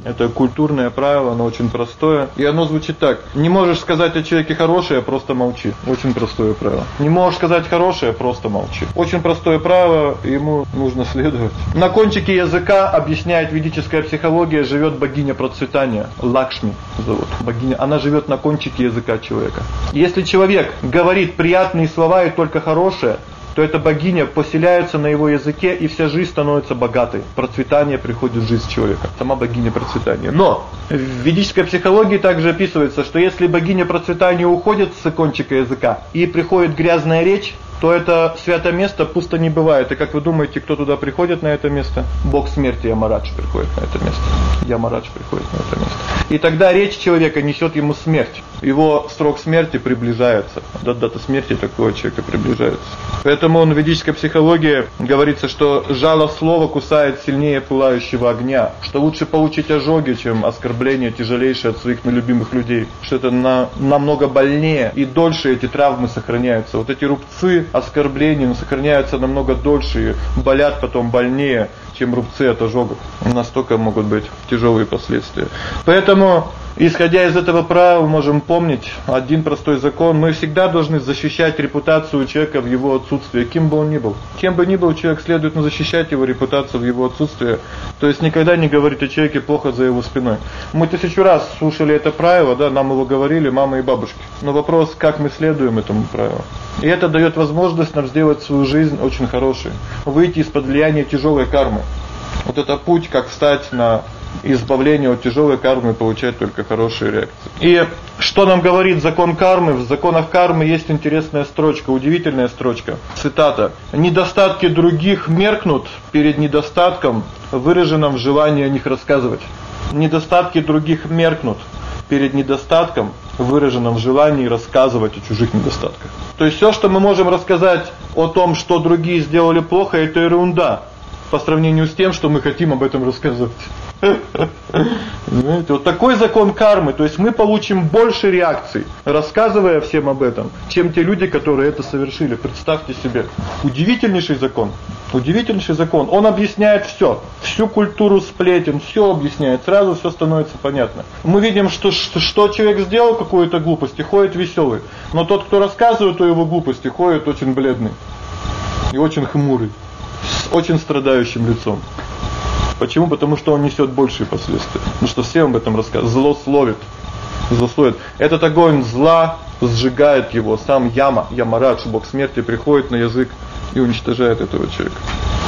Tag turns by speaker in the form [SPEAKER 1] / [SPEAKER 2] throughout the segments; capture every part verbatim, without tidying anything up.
[SPEAKER 1] Это культурное правило, оно очень простое. И оно звучит так: не можешь сказать о человеке хорошее, просто молчи. Очень простое правило. Не можешь сказать хорошее, просто молчи. Очень простое правило, ему нужно следовать. На кончике языка, объясняет ведическая психология, живет богиня процветания. Лакшми зовут богиня. Она живет на кончике языка человека. Если человек говорит приятные слова и только хорошее, то эта богиня поселяется на его языке, и вся жизнь становится богатой. Процветание приходит в жизнь человека. Сама богиня процветания. Но в ведической психологии также описывается, что если богиня процветания уходит с кончика языка и приходит грязная речь, то это святое место пусто не бывает. И как вы думаете, кто туда приходит на это место? Бог смерти Ямарадж приходит на это место. Ямарадж приходит на это место. И тогда речь человека несет ему смерть. Его срок смерти приближается. Дата смерти такого человека приближается. Поэтому в ведической психологии говорится, что жало слова кусает сильнее пылающего огня. Что лучше получить ожоги, чем оскорбление тяжелейшее от своих нелюбимых людей. Что это на, намного больнее и дольше эти травмы сохраняются. Вот эти рубцы, оскорбления сохраняются намного дольше и болят потом больнее, чем рубцы от ожогов. Настолько могут быть тяжелые последствия. Поэтому, исходя из этого правила, можем помнить один простой закон: мы всегда должны защищать репутацию человека в его отсутствие, кем бы он ни был. Кем бы ни был человек, следует защищать его репутацию в его отсутствие. То есть никогда не говорить о человеке плохо за его спиной. Мы тысячу раз слушали это правило, да, нам его говорили мамы и бабушки. Но вопрос, как мы следуем этому правилу. И это дает возможность нам сделать свою жизнь очень хорошей, выйти из-под влияния тяжелой кармы. Вот это путь, как встать на избавление от тяжелой кармы и получать только хорошие реакции. И что нам говорит закон кармы? В законах кармы есть интересная строчка, удивительная строчка. Цитата: «Недостатки других меркнут перед недостатком, выраженным в желании о них рассказывать». Недостатки других меркнут перед недостатком, выраженным в желании рассказывать о чужих недостатках. То есть всё, что мы можем рассказать о том, что другие сделали плохо, это ерунда по сравнению с тем, что мы хотим об этом рассказывать. Знаете, вот такой закон кармы. То есть мы получим больше реакций, рассказывая всем об этом, чем те люди, которые это совершили. Представьте себе. Удивительнейший закон. Удивительнейший закон. Он объясняет всё. Всю культуру сплетен, всё объясняет. Сразу всё становится понятно. Мы видим, что, что, что человек сделал какую-то глупость и ходит веселый. Но тот, кто рассказывает о его глупости, ходит очень бледный. И очень хмурый. С очень страдающим лицом. Почему? Потому что он несет большие последствия. Потому что все об этом рассказывают. Злословит. Злословит. Этот огонь зла сжигает его. Сам Яма, Ямарадж, Бог смерти, приходит на язык и уничтожает этого человека.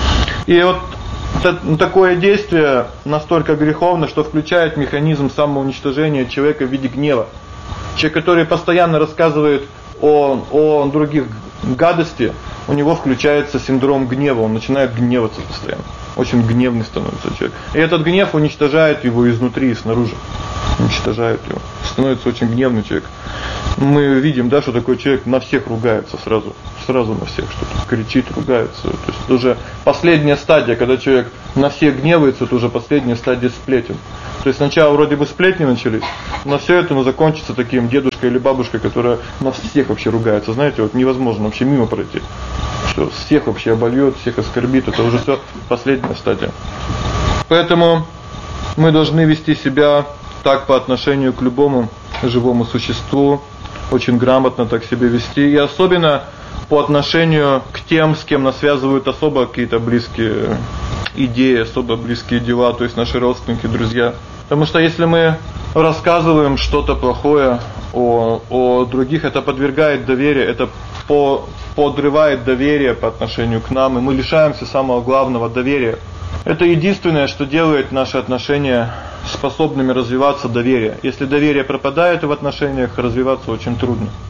[SPEAKER 1] И вот такое действие настолько греховно, что включает механизм самоуничтожения человека в виде гнева. Человек, который постоянно рассказывает о, о других гадости, у него включается синдром гнева, он начинает гневаться постоянно. Очень гневный становится человек. И этот гнев уничтожает его изнутри и снаружи. Уничтожает его. Становится очень гневный человек. Мы видим, да, что такой человек на всех ругается сразу. Сразу на всех что-то кричит, ругается. То есть это уже последняя стадия, когда человек на всех гневается, это уже последняя стадия сплетен. То есть сначала вроде бы сплетни начались, но всё это ну, закончится таким дедушкой или бабушкой, которая на всех вообще ругается. Знаете, вот невозможно вообще мимо пройти. Что всех вообще обольёт, всех оскорбит, это уже всё последняя стадия. Поэтому мы должны вести себя так по отношению к любому живому существу, очень грамотно так себя вести, и особенно по отношению к тем, с кем нас связывают особо какие-то близкие идеи, особо близкие дела, то есть наши родственники, друзья. Потому что если мы рассказываем что-то плохое о о других, это подвергает доверие, это по подрывает доверие по отношению к нам, и мы лишаемся самого главного доверия. Это единственное, что делает наши отношения способными развиваться, доверие. Если доверие пропадает в отношениях, развиваться очень трудно.